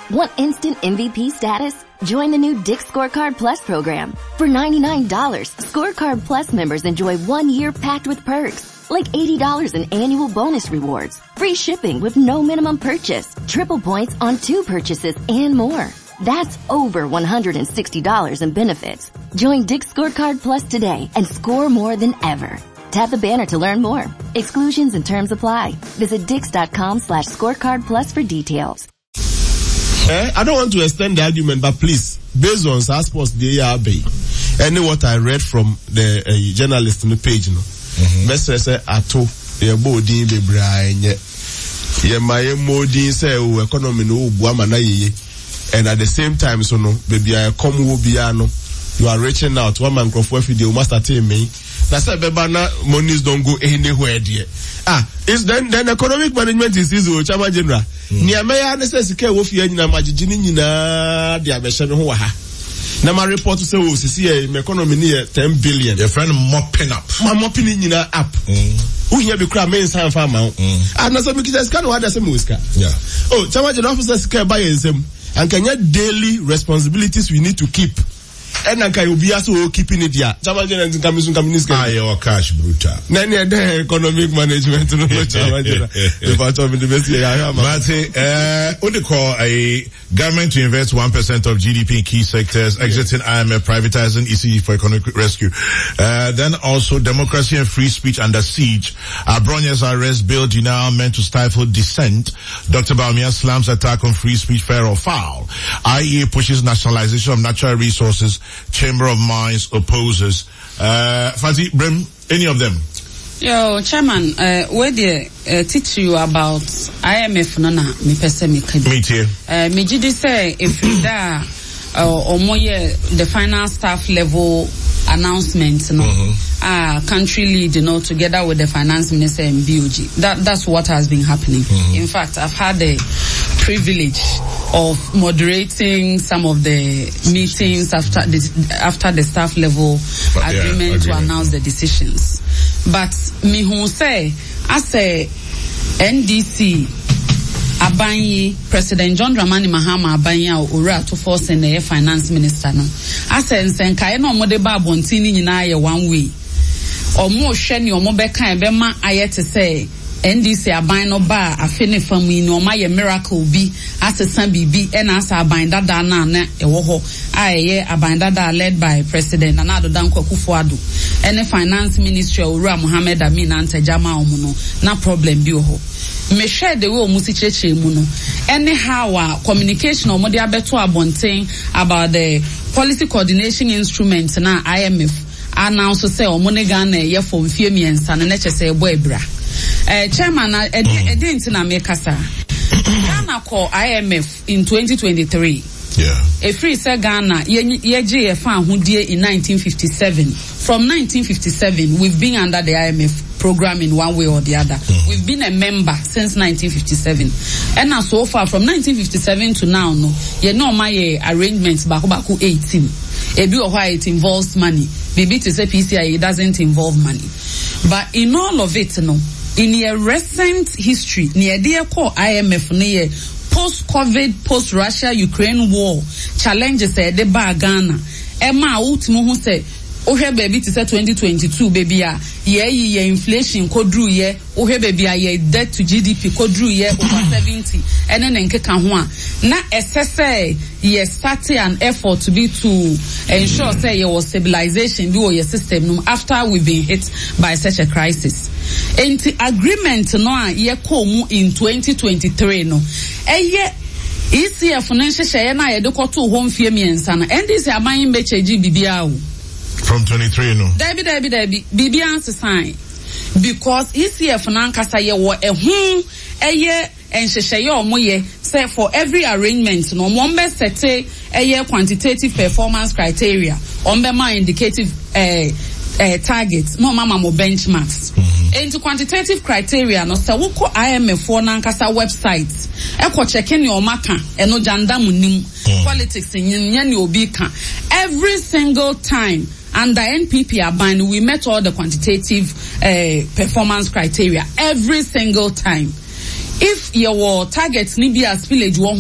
Want instant MVP status? Join the new Dick's Scorecard Plus program. For $99, Scorecard Plus members enjoy 1 year packed with perks, like $80 in annual bonus rewards, free shipping with no minimum purchase, triple points on 2 purchases, and more. That's over $160 in benefits. Join Dick's Scorecard Plus today and score more than ever. Tap the banner to learn more. Exclusions and terms apply. Visit Dix.com/scorecard plus for details. I don't want to extend the argument, but please, based on Sports the ARB, and what I read from the journalist on the page, Mestre say ato ye bodin bebrae ye maye modin say economy no buama na ye, and at the same time so no baby I come wo bia no you are reaching out one man crop video master team me. That's why Bebana monies don't go anywhere there. It's then economic management is easy. Chama General. Niamaya necessity wo fi anyina magigini nyina dia be hye me ho ha. Na my report say we see economy near 10 billion. Your friend mopping up. My mopping nyina up. Who here be cry main san farm out. And so make this kind of what say muska. Yeah. Oh, Chama General officers care by ensem. And can you daily responsibilities we need to keep. And I can be also keeping it here. Chamajan and Commission Communist. Your cash brutal. Nany economic management. No Chamajan. If I told me the best year I have. What they call a government to invest 1% of GDP in key sectors, exiting IMF, privatizing ECE for economic rescue. Then also democracy and free speech under siege. Abronya's arrest bill now meant to stifle dissent. Dr. Bawumia slams attack on free speech, fair or foul. IEA pushes nationalization of natural resources. Chamber of Mines opposes. Fancy Brim, any of them? Yo, Chairman, where they teach you about IMF nana me pese me kadi. Me too. Me jidi say if you da or more the final staff level announcement, country lead, together with the finance minister and BOG. That's what has been happening. In fact, I've had the privilege of moderating some of the meetings after the staff level agreement to announce the decisions. But me who say, as a NDC, Abanyi, President John Dramani Mahama Abanya Ura to force in the finance minister no. As a nsenka no mo de ba bontini nyina ye one way. Omo hwe ni omo beka e be ma ayete say NDC aban no ba afene famu ni omo ye miracle bi asesa bibi e na asa aban dada na e wo ho aye aban dada led by President Nana Addo Dankwa Akufo-Addo ene finance ministry Ura Mohammed Amin Antajama omo no na problem bi ho. Me share the way musi cheche mu no anyhow communication omo de abeto abonten about the policy coordination instrument na IMF announce say omo ne Ghana ye for mfie miensa na che say ebo ebra chairman na edin na me kasa Ghana call IMF in 2023 free say Ghana ye je fa ahodie in 1957. From 1957 we've been under the IMF program in one way or the other. We've been a member since 1957. And now so far from 1957 to now no my arrangements baku 18. Ebi or why it involves money. Maybe to say PCI it doesn't involve money. But in all of it in a recent history near dear call IMF near post-COVID, post-Russia-Ukraine war challenges the bar Ghana. Emma ultimo who say ohe baby to say 2022 baby ye inflation kodru ye ohe baby ye debt to GDP kodru ye over 70 ene nkeka ho a na essay ye start an effort to be to ensure say ye was stabilization be your system after we've been hit by such a crisis. Enti agreement no a ye komu in 2023 no eye ECF financial share na ye de koto home fie miensa na NDC aban beche bibia o from 23 no Debbie bibia sign because ECF na nkasa ye wo ehun eye enhyehyeye omoye say for every arrangement no mombe sete eye quantitative performance criteria ombe ma indicative targets no mama mo benchmarks into quantitative criteria no say woko IMF for na nkasa website eko checking your maka eno janda munim politics nya ni obi ka every single time. Under NPP Aban, we met all the quantitative performance criteria every single time. If your targets need be as village